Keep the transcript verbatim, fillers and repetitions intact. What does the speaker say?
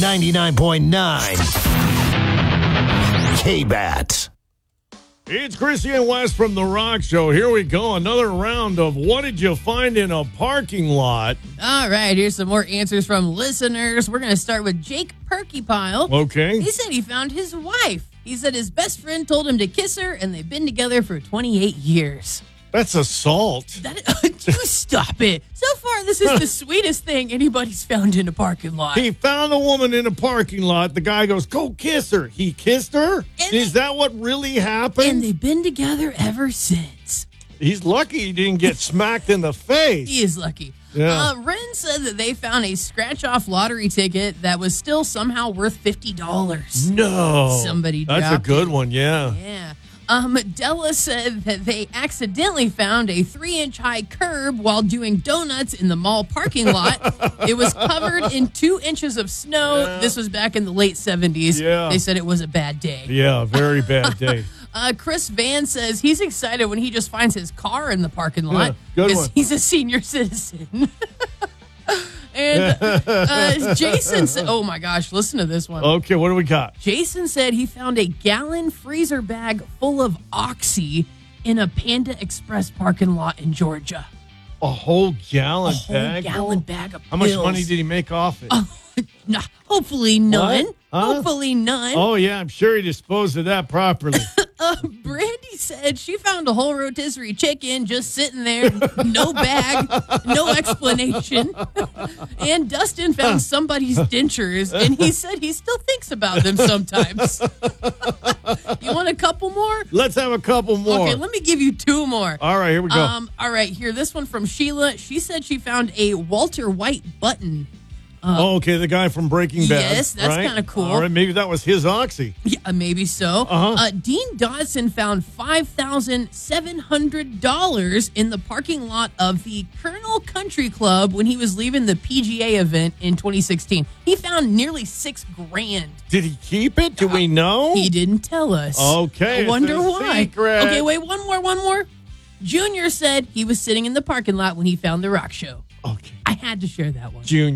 ninety-nine point nine K-Bat. It's Chrissy and Wes from The Rock Show. Here we go. Another round of What Did You Find in a Parking Lot? All right, here's some more answers from listeners. We're going to start with Jake Perkypile. Okay. He said he found his wife. He said his best friend told him to kiss her, and they've been together for twenty-eight years. That's assault. That, you stop it. So far, this is the sweetest thing anybody's found in a parking lot. He found a woman in a parking lot. The guy goes, go kiss her. He kissed her? And Is they, that what really happened? And they've been together ever since. He's lucky he didn't get smacked in the face. He is lucky. Yeah. Uh, Ren said that they found a scratch-off lottery ticket that was still somehow worth fifty dollars. No. Somebody That's a dropped good it. one, yeah. Yeah. Um, Della said that they accidentally found a three-inch high curb while doing donuts in the mall parking lot. It was covered in two inches of snow. Yeah. This was back in the late seventies. Yeah. They said it was a bad day. Yeah, very bad day. Uh, Chris Van says he's excited when he just finds his car in the parking lot Yeah, good because one. he's a senior citizen. And uh, Jason said, oh my gosh, listen to this one. Okay, what do we got? Jason said he found a gallon freezer bag full of Oxy in a Panda Express parking lot in Georgia. A whole gallon A whole bag? gallon bag of How much pills. money did he make off it? Nah, hopefully none. What? Huh? Hopefully none. Oh, yeah, I'm sure he disposed of that properly. Uh, Brandy said she found a whole rotisserie chicken just sitting there, no bag, no explanation. And Dustin found somebody's dentures, and he said he still thinks about them sometimes. You want a couple more? Let's have a couple more. Okay, let me give you two more. All right, here we go. Um, all right, here, this one from Sheila. She said she found a Walter White button. oh, okay, the guy from Breaking Bad. Yes, that's right? kinda cool. All right, maybe that was his Oxy. Yeah, maybe so. Uh-huh. Uh, Dean Dodson found five thousand seven hundred dollars in the parking lot of the Colonel Country Club when he was leaving the P G A event in twenty sixteen. He found nearly six grand. Did he keep it? Do we know? He didn't tell us. Okay, I it's wonder a why. secret. Okay, wait, one more, one more. Junior said he was sitting in the parking lot when he found the rock show. Okay. I had to share that one. Junior.